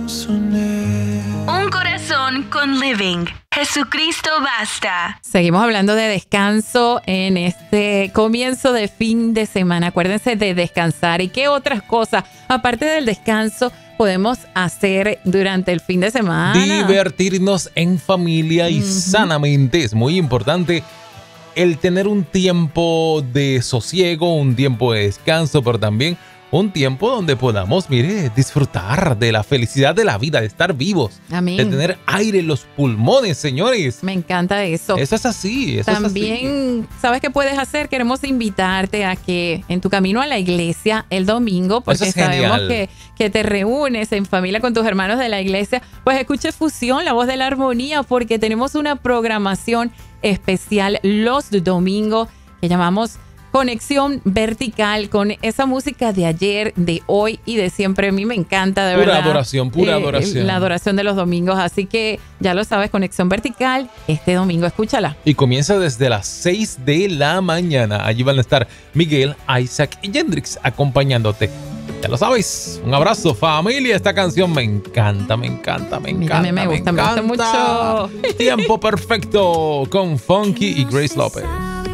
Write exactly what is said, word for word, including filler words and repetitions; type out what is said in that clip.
Un corazón con Living. Jesucristo basta. Seguimos hablando de descanso en este comienzo de fin de semana. Acuérdense de descansar. ¿Y qué otras cosas, aparte del descanso, podemos hacer durante el fin de semana? Divertirnos en familia y uh-huh. sanamente. Es muy importante el tener un tiempo de sosiego, un tiempo de descanso, pero también un tiempo donde podamos, mire, disfrutar de la felicidad de la vida, de estar vivos. Amén. De tener aire en los pulmones, señores. Me encanta eso. Eso es así. Eso También, es así. ¿sabes qué puedes hacer? Queremos invitarte a que en tu camino a la iglesia el domingo, porque sabemos que, que te reúnes en familia con tus hermanos de la iglesia, pues escuche Fusión, la voz de la armonía, porque tenemos una programación especial los domingos que llamamos Conexión Vertical, con esa música de ayer, de hoy y de siempre. A mí me encanta, de pura verdad. Pura adoración, pura eh, adoración. La adoración de los domingos. Así que ya lo sabes, Conexión Vertical, este domingo, escúchala. Y comienza desde las seis de la mañana. Allí van a estar Miguel, Isaac y Hendrix acompañándote. Ya lo sabes. Un abrazo, familia. Esta canción me encanta, me encanta, me encanta. Mira, me gusta, me, me gusta mucho. Tiempo perfecto con Funky y Grace López.